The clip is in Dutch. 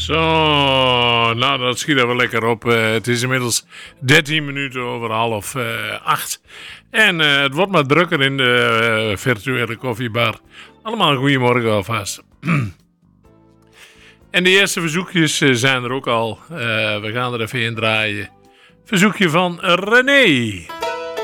Zo, nou dat schiet er wel lekker op. Het is inmiddels 13 minuten over 7:30. En het wordt maar drukker in de virtuele koffiebar. Allemaal een goeiemorgen alvast. En de eerste verzoekjes zijn er ook al. We gaan er even in draaien. Verzoekje van René.